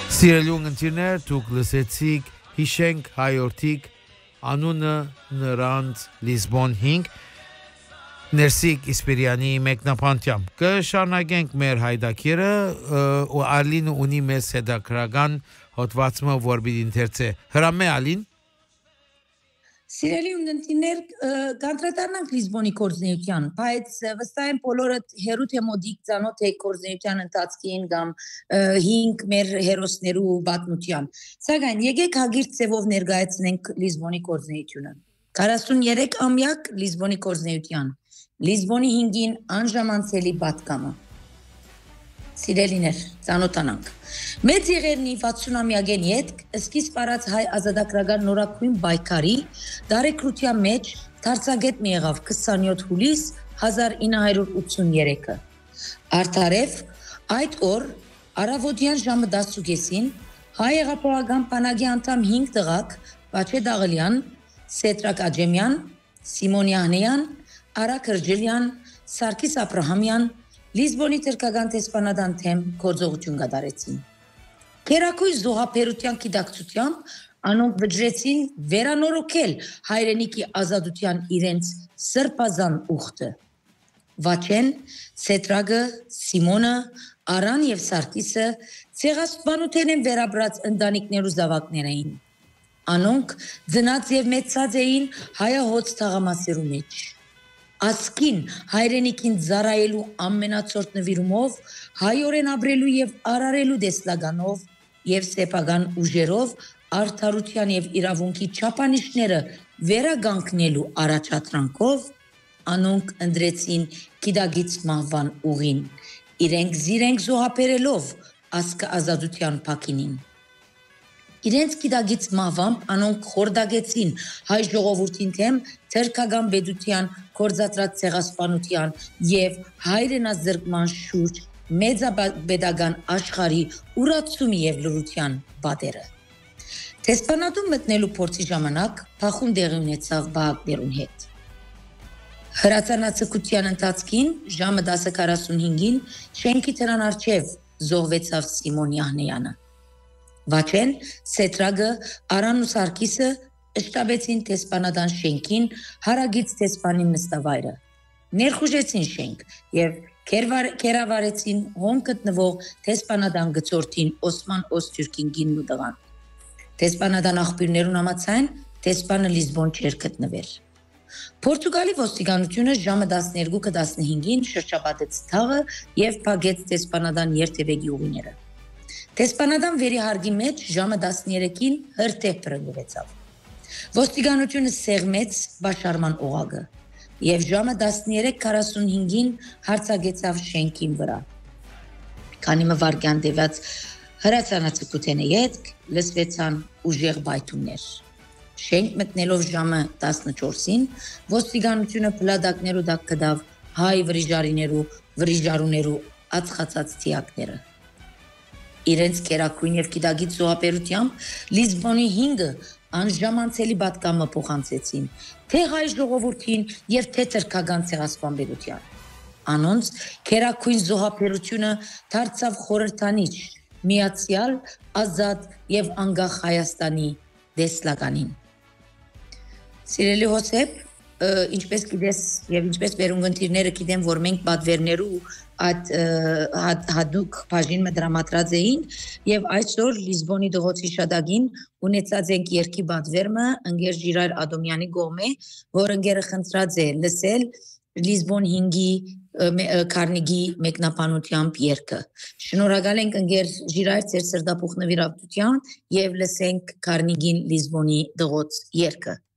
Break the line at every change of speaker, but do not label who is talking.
Սիրելի ունգընտիրներ, դուք լսեցիք հիշենք հայորդիկ անունը նրանց Լիզբոն 5 Ներսիկ Իսպիրյանի մեկնաբանությամբ կշարունակենք մեր հայդակիրը ու Ալին ունի մեզ հետաքրական հոդվածը որ պիտի ընթերցե հրամե Ալին
Սիրելի ունգընտիրներ կանդրադառնանք Լիզբոնի կորձնեության, բայց վստահ եմ բոլորը հերութ մոդիկ ծանոթ է կորձնեության ընթացքին կամ 5 մեր հերոսներու պատմության։ Սակայն եկեք հագիր ձևով ներկայացնենք Լիզբոնի կորձնեությունը։ 43 ամյակ Լիզբոնի կորձնեության, Լիզբոնի 5-ին անժամանցելի պատկամը։ Սիրելիներ, ծանոթանանք։ Մեծ եղերնի 60-ամյակեն ետք սկիզբ առած հայ ազատագրական նորակույն բայկարի դարեկրության մեջ դարձագետ մի եղավ 27 հուլիս 1983-ը։ Արդարև այդ օր առավոտյան ժամը 10:30-ին հայ հեղափոխական բանակի անդամ 5 տղաք Բաչե Դաղլյան, Սետրակ Աջեմյան, Սիմոն Յահնեյան, Արա Քրջելյան, Սարգիս Աբրահամյան Լիզբոնի թրկական տեսփանադան թեմ գործողություն կատարեցին։ Քերակույս զոհաբերության գիտակցությամբ անոնք վճռեցին վերանորոգել հայրենիքի ազատության իրենց սրբազան ուխտը։ Վաչեն, Սետրագը, Սիմոնը, Արան եւ Սարգիսը ցեղասպանության են վերաբրած ընտանիքներու զավակներ էին։ Անոնք ծնած եւ մեծած էին հայահոց թաղամասերու մեջ։ Ասկին հայրենիքին զարայելու ամենացորդ նվիրումով, հայորեն ապրելու եւ արարելու դեսլագանով եւ սեփական ուժերով արդարության եւ իրավունքի չափանիշները վերագանքնելու առաջադրանքով անոնք ընդրեցին գիտագից մահվան ուղին, իրենք զիրենք զոհաբերելով ասկը ազատության փակինին։ Իրենց գիտագից մահվամբ անոնք խորդագեցին հայ ժողովրդին թեմ թրկական պետության կորզատրած ցեղասպանության եւ հայրենազրկման շուրջ մեծապետական աշխարհի ուրացումի եւ լրության պատերը։ Տեսփանատուն մտնելու փորձի ժամանակ փախուն տեղի ունեցավ բահակներուն հետ։ Հրացանացկության ընթացքին ժամը 10:45-ին շենքի տրան առջև զոհվեցավ Սիմոն Յահնեյանը։ Վաչեն, Սետրագը, Արան ու Սարգիսը շտաբեցին տեսփանադան շենքին հարագից տեսփանի նստավայրը։ Ներխուժեցին շենք եւ կերավարեցին հոն գտնվող տեսփանադան գծորդին Օսման Օստյուրքինգին ու տղան։ Տեսփանադան աղբյուրներուն համաձայն տեսփանը Լիզբոն չէր գտնվել։ Պորտուգալի ոստիկանությունը ժամը 12:15-ին շրջապատեց թաղը եւ փակեց տեսփանադան երթևեկի ուղիները։ Տեսփանադան վերիհարգի մեջ ժամը 13-ին հրթիռ բռնվեցավ։ Ոստիկանությունը սեղմեց բաշարման օղակը եւ ժամը 13:45-ին հարձակեցավ շենքին վրա։ Քանի մվարգյան տևած հրացանացկության ետք լսվեցան ուժեղ բայթումներ։ Շենք մտնելով ժամը 14-ին ոստիկանությունը փլադակներու դակ կդավ հայ վրիժարուներու ածխացած թիակները։ Իրենց կերակույն եւ գիտագից զոհաբերությամբ Լիզբոնի 5-ը անժամանցելի պատկամը փոխանցեցին թե հայ ժողովրդին եւ թե թրկական ցեղասպանության։ Անոնց կերակույն զոհաբերությունը դարձավ խորհրդանիշ միացյալ, ազատ եւ անկախ Հայաստանի դեսլականին։ Սիրելի Հոսեփ, ինչպես գիտես եւ ինչպես վերունգընտիրները գիտեն, որ մենք պատվերներու հատուկ բաժին դրամատրած էին եւ այսօր Լիզբոնի դղոցի շադագին ունեցած ենք երկի պատվերմը ընկեր Ժիրայր Ադոմյանի գոմե, որ ընկերը խնդրած է լսել Լիզբոն 5-ի Քարնեգի մեկնաբանությամբ երգը։ Շնորհակալ ենք ընկեր Ժիրայր ձեր սրտապուխ նվիրատվության եւ լսենք Քարնեգին Լիզբոնի դղոց երգը։